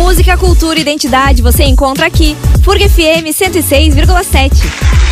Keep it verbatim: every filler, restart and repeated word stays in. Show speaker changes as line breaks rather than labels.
Música, cultura e identidade você encontra aqui. Furg F M cento e seis vírgula sete.